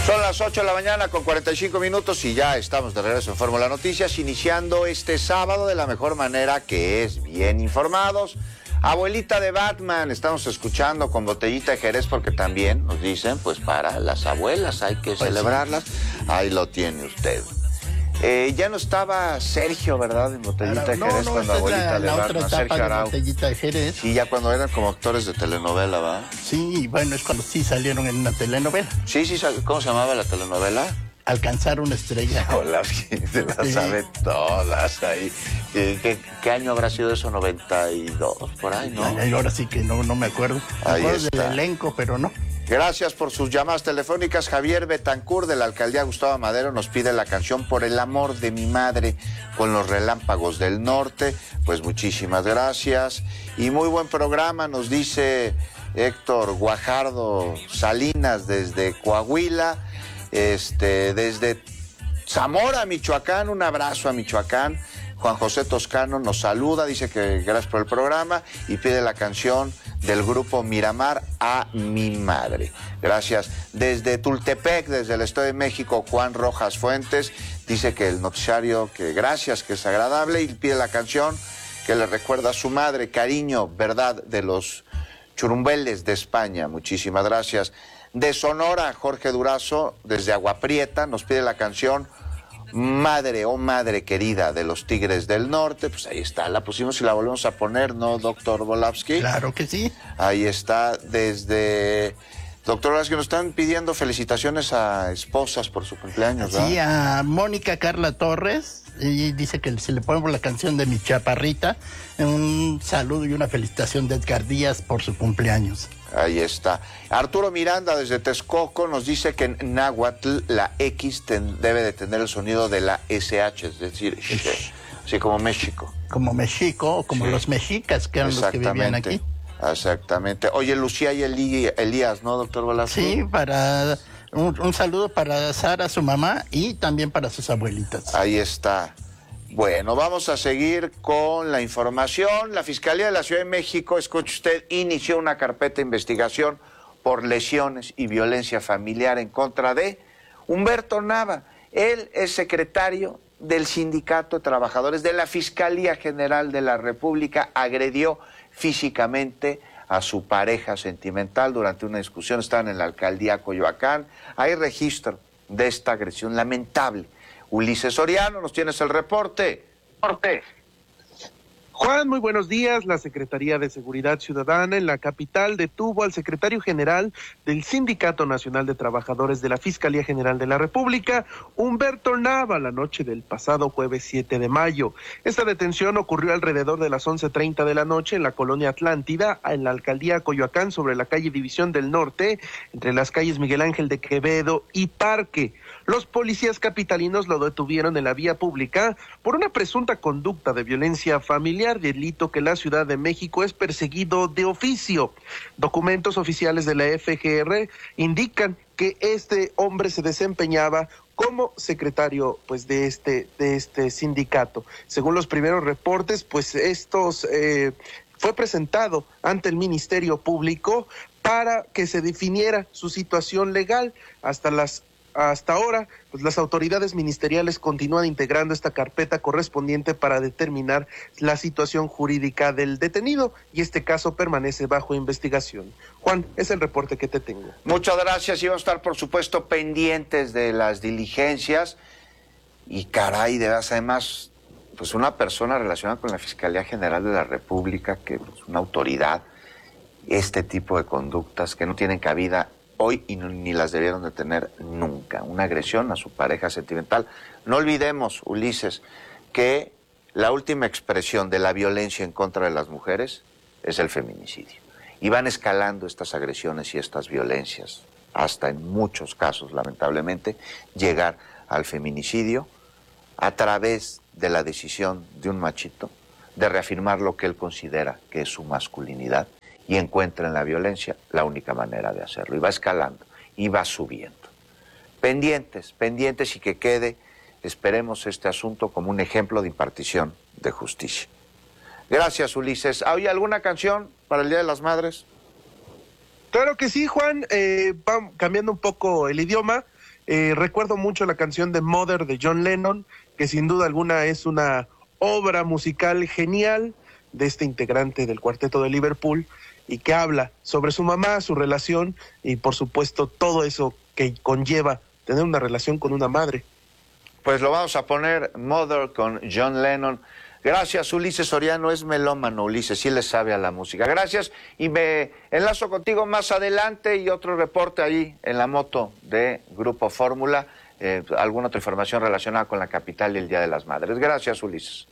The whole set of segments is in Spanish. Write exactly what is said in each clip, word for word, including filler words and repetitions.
Son las ocho de la mañana con cuarenta y cinco minutos y ya estamos de regreso en Fórmula Noticias, iniciando este sábado de la mejor manera, que es bien informados. Abuelita de Batman, estamos escuchando con botellita de Jerez, porque también nos dicen, pues para las abuelas hay que pues celebrarlas. Sí. Ahí lo tiene usted. Eh, ya no estaba Sergio, ¿verdad? En Botellita de Jerez, no, no, cuando Abuelita de Batman, Sergio Arau. Botellita de Jerez. Sí, ya cuando eran como actores de telenovela, ¿va? Sí, bueno, es cuando sí salieron en una telenovela. Sí, sí, ¿cómo se llamaba la telenovela? Alcanzar una estrella. Hola, se las sí. sabe todas ahí. ¿Qué, qué, ¿Qué año habrá sido eso? noventa y dos, por ahí, ¿no? Ay, ahora sí que no, no me acuerdo. Me ahí acuerdo está. del elenco, pero no. Gracias por sus llamadas telefónicas. Javier Betancourt, de la alcaldía Gustavo Madero, nos pide la canción Por el amor de mi madre, con los Relámpagos del Norte. Pues muchísimas gracias. Y muy buen programa, nos dice Héctor Guajardo Salinas desde Coahuila, este, desde Zamora, Michoacán. Un abrazo a Michoacán. Juan José Toscano nos saluda, dice que gracias por el programa y pide la canción del grupo Miramar, A mi madre. Gracias. Desde Tultepec, desde el Estado de México, Juan Rojas Fuentes dice que el noticiario, que gracias, que es agradable, y pide la canción que le recuerda a su madre, Cariño, Verdad, de los Churumbeles de España. Muchísimas gracias. De Sonora, Jorge Durazo, desde Agua Prieta, nos pide la canción Madre, oh madre querida, de los Tigres del Norte. Pues ahí está, la pusimos y la volvemos a poner, ¿no, doctor Volavsky? Claro que sí. Ahí está, desde... Doctor Volavsky, nos están pidiendo felicitaciones a esposas por su cumpleaños, ¿verdad? Sí, a Mónica Carla Torres, y dice que se le ponemos la canción de Mi Chaparrita. Un saludo y una felicitación de Edgar Díaz por su cumpleaños. Ahí está. Arturo Miranda desde Texcoco nos dice que en náhuatl la X ten, debe de tener el sonido de la S H, es decir, she, así como México. Como México, o como sí. Los mexicas, que eran los que vivían aquí. Exactamente. Oye, Lucía y Elí, Elías, ¿no, doctor Velasco? Sí, para un, un saludo para Sara, su mamá, y también para sus abuelitas. Ahí está. Bueno, vamos a seguir con la información. La Fiscalía de la Ciudad de México, escuche usted, inició una carpeta de investigación por lesiones y violencia familiar en contra de Humberto Nava. Él es secretario del Sindicato de Trabajadores de la Fiscalía General de la República. Agredió físicamente a su pareja sentimental durante una discusión. Estaban en la alcaldía Coyoacán. Hay registro de esta agresión lamentable. Ulises Soriano, nos tienes el reporte. Reporte. Juan, muy buenos días. La Secretaría de Seguridad Ciudadana en la capital detuvo al secretario general del Sindicato Nacional de Trabajadores de la Fiscalía General de la República, Humberto Nava, la noche del pasado jueves siete de mayo. Esta detención ocurrió alrededor de las once treinta de la noche en la colonia Atlántida, en la alcaldía Coyoacán, sobre la calle División del Norte, entre las calles Miguel Ángel de Quevedo y Parque. Los policías capitalinos lo detuvieron en la vía pública por una presunta conducta de violencia familiar, delito que la Ciudad de México es perseguido de oficio. Documentos oficiales de la F G R indican que este hombre se desempeñaba como secretario pues de este de este sindicato. Según los primeros reportes, pues estos eh, fue presentado ante el Ministerio Público para que se definiera su situación legal. Hasta las Hasta ahora, pues las autoridades ministeriales continúan integrando esta carpeta correspondiente para determinar la situación jurídica del detenido, y este caso permanece bajo investigación. Juan, es el reporte que te tengo. Muchas gracias, y vamos a estar por supuesto pendientes de las diligencias. Y caray, de verdad, además, pues una persona relacionada con la Fiscalía General de la República, que es pues, una autoridad, este tipo de conductas que no tienen cabida hoy y no, ni las debieron de tener nunca. Una agresión a su pareja sentimental. No olvidemos, Ulises, que la última expresión de la violencia en contra de las mujeres es el feminicidio. Y van escalando estas agresiones y estas violencias hasta, en muchos casos, lamentablemente, llegar al feminicidio a través de la decisión de un machito de reafirmar lo que él considera que es su masculinidad, y encuentra en la violencia la única manera de hacerlo. Y va escalando, y va subiendo. Pendientes, pendientes, y que quede, esperemos, este asunto como un ejemplo de impartición de justicia. Gracias, Ulises. ¿Hay alguna canción para el Día de las Madres? Claro que sí, Juan. Eh, vamos cambiando un poco el idioma. Eh, recuerdo mucho la canción de Mother de John Lennon, que sin duda alguna es una obra musical genial de este integrante del Cuarteto de Liverpool y que habla sobre su mamá, su relación y por supuesto todo eso que conlleva tener una relación con una madre. Pues lo vamos a poner, Mother con John Lennon. Gracias, Ulises Soriano, es melómano, Ulises, sí le sabe a la música. Gracias, y me enlazo contigo más adelante y otro reporte ahí en la moto de Grupo Fórmula, eh, alguna otra información relacionada con la capital y el Día de las Madres. Gracias, Ulises.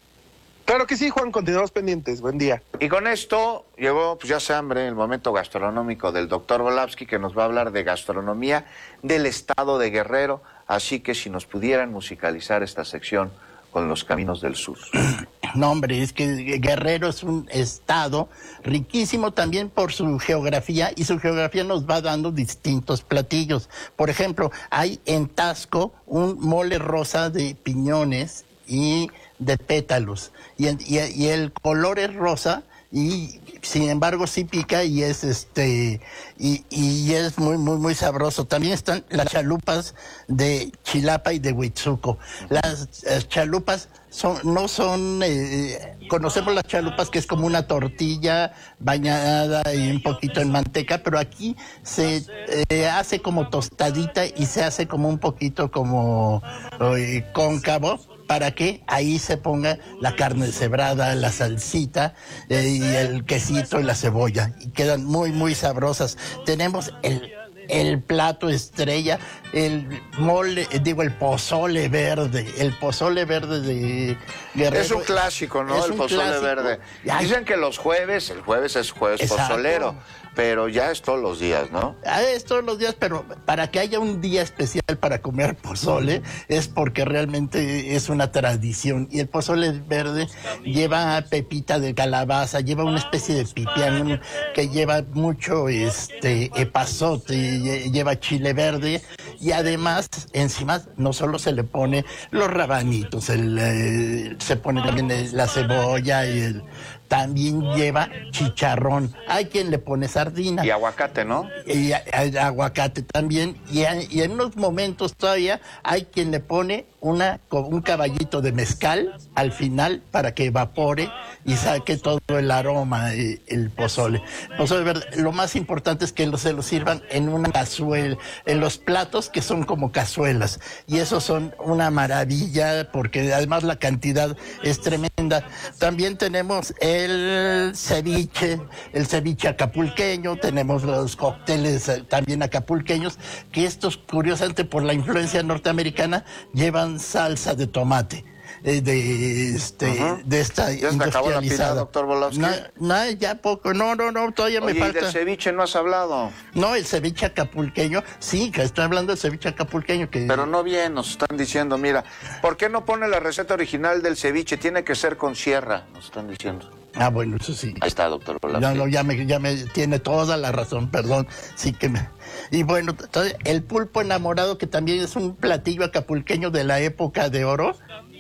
Claro que sí, Juan, continuamos pendientes. Buen día. Y con esto llegó, pues ya se hambre, el momento gastronómico del doctor Volavsky, que nos va a hablar de gastronomía del estado de Guerrero. Así que si nos pudieran musicalizar esta sección con los caminos del sur. No, hombre, es que Guerrero es un estado riquísimo también por su geografía, y su geografía nos va dando distintos platillos. Por ejemplo, hay en Taxco un mole rosa de piñones y de pétalos, y, y, y el color es rosa, y sin embargo sí pica y es este y, y es muy muy muy sabroso. También están las chalupas de Chilapa y de Huitzuco. Las eh, chalupas son no son eh, conocemos las chalupas, que es como una tortilla bañada y un poquito en manteca, pero aquí se eh, hace como tostadita y se hace como un poquito como eh, cóncavo, para que ahí se ponga la carne deshebrada, la salsita eh, y el quesito y la cebolla, y quedan muy muy sabrosas. Tenemos el el plato estrella, el mole, digo el pozole verde, el pozole verde de Guerrero. Es un clásico, ¿no? El pozole clásico. verde. Ay. Dicen que los jueves, el jueves es jueves Exacto. pozolero, pero ya es todos los días, ¿no? Ah, es todos los días, pero para que haya un día especial para comer pozole es porque realmente es una tradición. Y el pozole verde lleva pepita de calabaza, lleva una especie de pipián que lleva mucho este epazote, lleva chile verde, y además encima no solo se le pone los rabanitos, el, eh, se pone también la cebolla y el también lleva chicharrón. Hay quien le pone sardina. Y aguacate, ¿no? Y, y aguacate también. Y, y en unos momentos todavía hay quien le pone una un caballito de mezcal al final para que evapore y saque todo el aroma, el, el pozole. Pozole verde. Lo más importante es que lo, se lo sirvan en una cazuela, en los platos que son como cazuelas. Y esos son una maravilla porque además la cantidad es tremenda. También tenemos el el ceviche, el ceviche acapulqueño, tenemos los cócteles también acapulqueños, que estos, curiosamente, por la influencia norteamericana, llevan salsa de tomate. Eh, de este uh-huh. de esta ¿Ya industrializada. se acabó la pila, doctor Volavsky? No, no, ya poco, no, no, no, todavía Oye, me falta. ¿y del ceviche no has hablado? No, el ceviche acapulqueño, sí, que estoy hablando del ceviche acapulqueño. Que... Pero no bien, nos están diciendo, mira, ¿por qué no pone la receta original del ceviche? Tiene que ser con sierra, nos están diciendo. Ah, bueno, eso sí. Ahí está, doctor Volavsky. No, no, ya me, ya me tiene toda la razón, perdón, sí que me... Y bueno, entonces, el pulpo enamorado, que también es un platillo acapulqueño de la época de oro.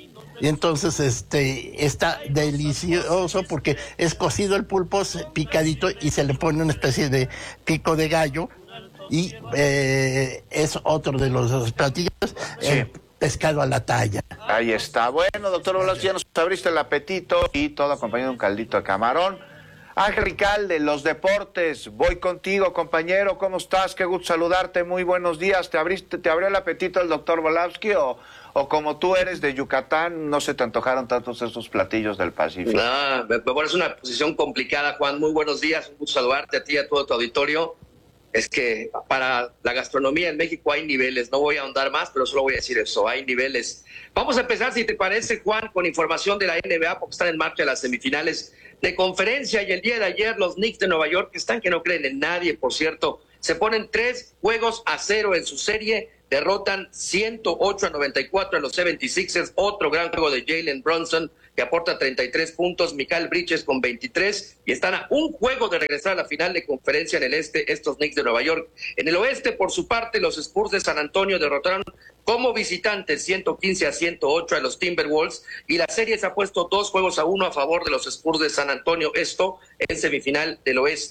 Y entonces este está delicioso porque es cocido el pulpo, picadito, y se le pone una especie de pico de gallo, y eh, es otro de los platillos. Sí. El pescado a la talla. Ahí está. Bueno, doctor Volavsky, ya nos abriste el apetito, y todo acompañado de un caldito de camarón. Ángel Ricalde, los deportes, voy contigo, compañero, ¿cómo estás? Qué gusto saludarte, muy buenos días. ¿Te abriste, te abrió el apetito el doctor Volavsky o, o como tú eres de Yucatán, no se te antojaron tantos estos platillos del Pacífico? No, me, me pones una posición complicada, Juan. Muy buenos días, un gusto saludarte a ti y a todo tu auditorio. Es que para la gastronomía en México hay niveles, no voy a ahondar más, pero solo voy a decir eso, hay niveles. Vamos a empezar, si te parece, Juan, con información de la N B A, porque están en marcha las semifinales de conferencia, y el día de ayer los Knicks de Nueva York, que están que no creen en nadie, por cierto, se ponen tres juegos a cero en su serie, derrotan ciento ocho a noventa y cuatro a los setenta y seis ers, otro gran juego de Jalen Brunson, que aporta treinta y tres puntos, Mikal Bridges con veintitrés, y están a un juego de regresar a la final de conferencia en el este, estos Knicks de Nueva York. En el oeste, por su parte, los Spurs de San Antonio derrotaron como visitantes ciento quince a ciento ocho a los Timberwolves, y la serie se ha puesto dos juegos a uno a favor de los Spurs de San Antonio, esto en semifinal del oeste.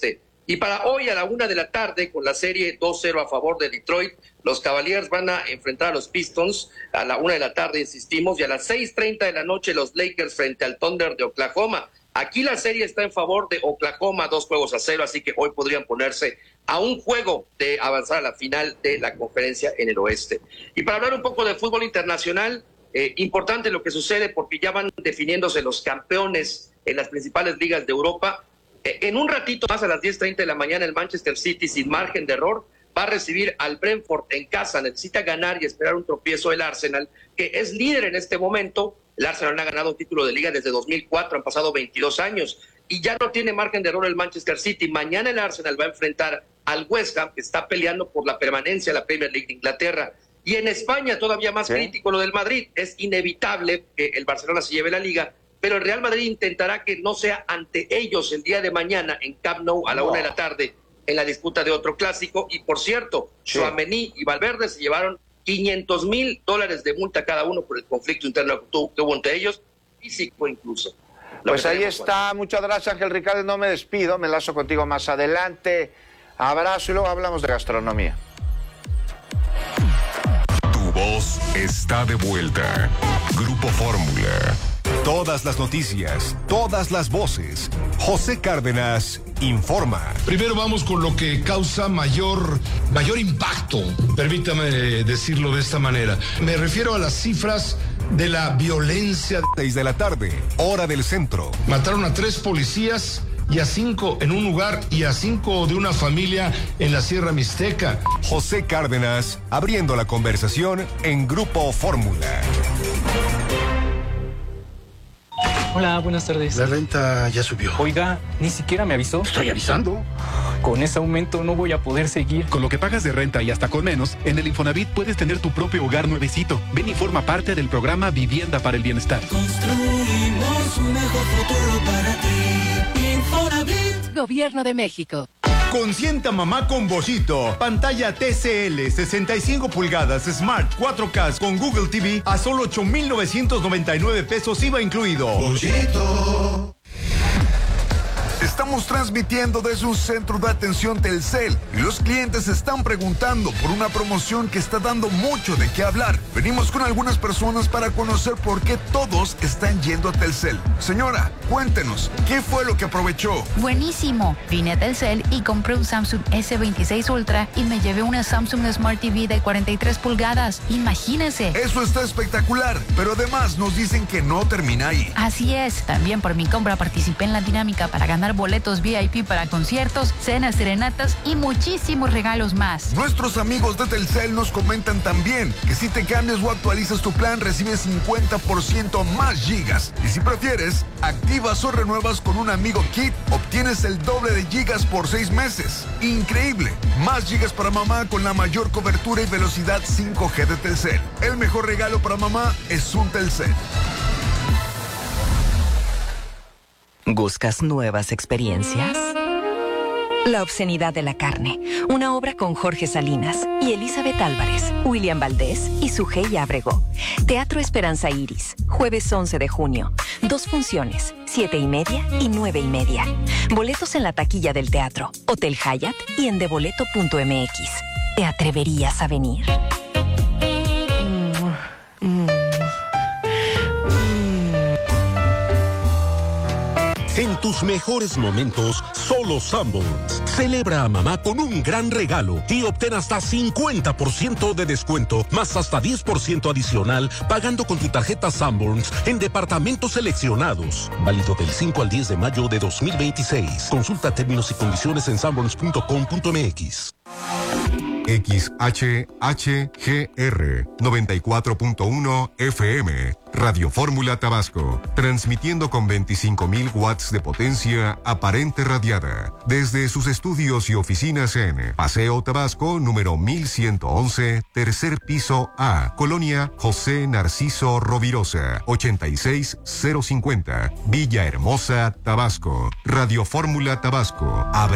Y para hoy a la una de la tarde, con la serie dos cero a favor de Detroit, los Cavaliers van a enfrentar a los Pistons a la una de la tarde, insistimos, y a las seis treinta de la noche los Lakers frente al Thunder de Oklahoma. Aquí la serie está en favor de Oklahoma, dos juegos a cero, así que hoy podrían ponerse a un juego de avanzar a la final de la conferencia en el oeste. Y para hablar un poco de fútbol internacional, eh, importante lo que sucede porque ya van definiéndose los campeones en las principales ligas de Europa. Eh, en un ratito más, a las diez treinta de la mañana, el Manchester City, sin margen de error, va a recibir al Brentford en casa. Necesita ganar y esperar un tropiezo el Arsenal, que es líder en este momento. El Arsenal no ha ganado un título de liga desde dos mil cuatro, han pasado veintidós años, y ya no tiene margen de error el Manchester City. Mañana el Arsenal va a enfrentar al West Ham, que está peleando por la permanencia en la Premier League de Inglaterra. Y en España, todavía más ¿Sí? crítico lo del Madrid. Es inevitable que el Barcelona se lleve la liga, pero el Real Madrid intentará que no sea ante ellos el día de mañana en Camp Nou a la no. una de la tarde en la disputa de otro clásico. Y por cierto, sí. Tchouaméni y Valverde se llevaron quinientos mil dólares de multa cada uno por el conflicto interno que hubo entre ellos, físico incluso. Pues ahí está, cuando. Muchas gracias, Ángel Ricardo, no me despido, me enlazo contigo más adelante. Abrazo y luego hablamos de gastronomía. Tu voz está de vuelta. Grupo Fórmula. Todas las noticias, todas las voces. José Cárdenas informa. Primero vamos con lo que causa mayor, mayor impacto, permítame decirlo de esta manera. Me refiero a las cifras de la violencia. Seis de la tarde, hora del centro. Mataron a tres policías y a cinco en un lugar y a cinco de una familia en la Sierra Mixteca. José Cárdenas abriendo la conversación en Grupo Fórmula. Hola, buenas tardes. La renta ya subió. Oiga, ni siquiera me avisó. Estoy avisando. Con ese aumento no voy a poder seguir. Con lo que pagas de renta y hasta con menos, en el Infonavit puedes tener tu propio hogar nuevecito. Ven y forma parte del programa Vivienda para el Bienestar. Construimos un mejor futuro para ti. Infonavit. Gobierno de México. Consienta mamá con Bollito. Pantalla T C L sesenta y cinco pulgadas Smart cuatro K con Google T V a solo ocho mil novecientos noventa y nueve pesos I V A incluido. Bollito. Estamos transmitiendo desde un centro de atención Telcel y los clientes están preguntando por una promoción que está dando mucho de qué hablar. Venimos con algunas personas para conocer por qué todos están yendo a Telcel. Señora, cuéntenos, ¿qué fue lo que aprovechó? Buenísimo. Vine a Telcel y compré un Samsung S veintiséis Ultra y me llevé una Samsung Smart T V de cuarenta y tres pulgadas. Imagínense. Eso está espectacular, pero además nos dicen que no termina ahí. Así es. También por mi compra participé en la dinámica para ganar boletos V I P para conciertos, cenas, serenatas y muchísimos regalos más. Nuestros amigos de Telcel nos comentan también que si te cambias o actualizas tu plan recibes cincuenta por ciento más gigas. Y si prefieres, activas o renuevas con un amigo Kit, obtienes el doble de gigas por seis meses. Increíble. Más gigas para mamá con la mayor cobertura y velocidad cinco G de Telcel. El mejor regalo para mamá es un Telcel. ¿Buscas nuevas experiencias? La obscenidad de la carne, una obra con Jorge Salinas y Elizabeth Álvarez, William Valdés y Sujei Ábrego. Teatro Esperanza Iris, jueves once de junio. Dos funciones, siete y media y nueve y media. Boletos en la taquilla del teatro, Hotel Hyatt y en deboleto punto m x. ¿Te atreverías a venir? Mm, mm. En tus mejores momentos, solo Sanborns. Celebra a mamá con un gran regalo y obtén hasta cincuenta por ciento de descuento, más hasta diez por ciento adicional, pagando con tu tarjeta Sanborns en departamentos seleccionados. Válido del cinco al diez de mayo de dos mil veintiséis. Consulta términos y condiciones en sanborns punto com punto m x. X H H G R noventa y cuatro punto uno F M, Radio Fórmula Tabasco, transmitiendo con veinticinco mil watts de potencia aparente radiada, desde sus estudios y oficinas en Paseo Tabasco, número mil ciento once, tercer piso A, Colonia José Narciso Rovirosa, ochenta y seis cero cincuenta, Villahermosa, Tabasco. Radio Fórmula Tabasco. Abre